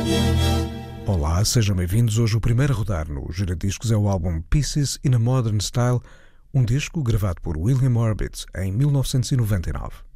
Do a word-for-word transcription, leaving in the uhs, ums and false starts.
Olá, sejam bem-vindos. Hoje o primeiro a rodar no Giradiscos é o álbum Pieces in a Modern Style, um disco gravado por William Orbit em mil novecentos e noventa e nove.